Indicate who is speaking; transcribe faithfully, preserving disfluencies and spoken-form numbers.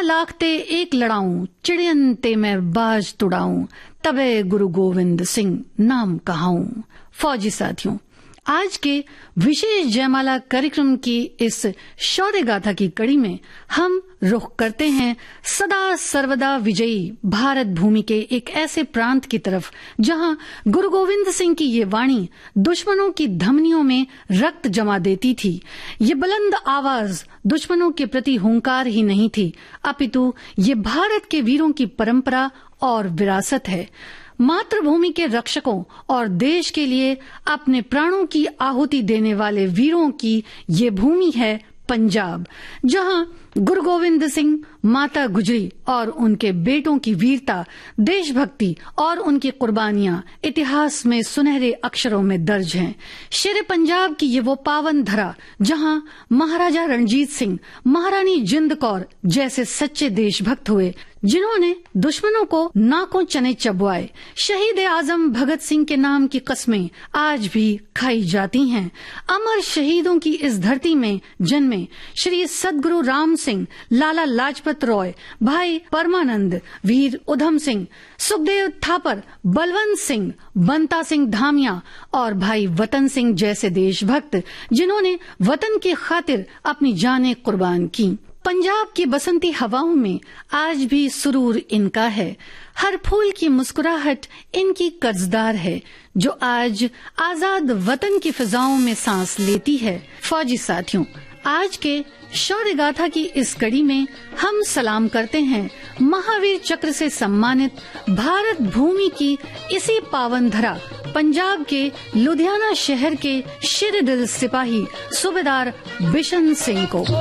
Speaker 1: लाखते एक लड़ाऊं, चिड़ियन ते मैं बाज तुड़ाऊं, तबे गुरु गोविंद सिंह नाम कहाऊं। फौजी साथियों, आज के विशेष जयमाला कार्यक्रम की इस शौर्य गाथा की कड़ी में हम रुख करते हैं सदा सर्वदा विजयी भारत भूमि के एक ऐसे प्रांत की तरफ जहां गुरु गोविंद सिंह की ये वाणी दुश्मनों की धमनियों में रक्त जमा देती थी। ये बुलंद आवाज दुश्मनों के प्रति हुंकार ही नहीं थी, अपितु ये भारत के वीरों की परंपरा और विरासत है। मातृभूमि के रक्षकों और देश के लिए अपने प्राणों की आहुति देने वाले वीरों की ये भूमि है पंजाब, जहां गुरु गोविंद सिंह, माता गुजरी और उनके बेटों की वीरता, देशभक्ति और उनकी कुर्बानियां इतिहास में सुनहरे अक्षरों में दर्ज हैं। शेर पंजाब की ये वो पावन धरा जहां महाराजा रणजीत सिंह, महारानी जिंद कौर जैसे सच्चे देशभक्त हुए, जिन्होंने दुश्मनों को नाकों चने चबवाए। शहीद आजम भगत सिंह के नाम की कस्में आज भी खाई जाती हैं। अमर शहीदों की इस धरती में जन्मे श्री सदगुरु राम सिंह, लाला लाजपत रॉय, भाई परमानंद, वीर उधम सिंह, सुखदेव थापर, बलवंत सिंह, बंता सिंह धामिया और भाई वतन सिंह जैसे देशभक्त, जिन्होंने वतन की खातिर अपनी जानें कुर्बान की। पंजाब की बसंती हवाओं में आज भी सुरूर इनका है। हर फूल की मुस्कुराहट इनकी कर्जदार है, जो आज आजाद वतन की फिजाओं में सांस लेती है। फौजी साथियों, आज के शौर्य गाथा की इस कड़ी में हम सलाम करते हैं महावीर चक्र से सम्मानित भारत भूमि की इसी पावन धरा पंजाब के लुधियाना शहर के शिरदिल सिपाही सूबेदार बिशन सिंह को।